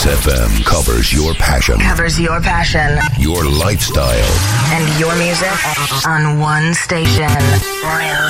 Kiss FM covers your passion. Covers your passion. Your lifestyle. And your music on one station. Real